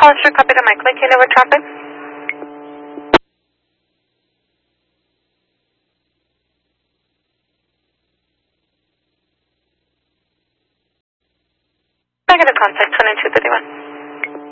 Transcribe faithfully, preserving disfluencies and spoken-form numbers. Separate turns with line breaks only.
Hollister, copy to Mike. Lincoln over traffic. Negative contact, twenty-two thirty-one.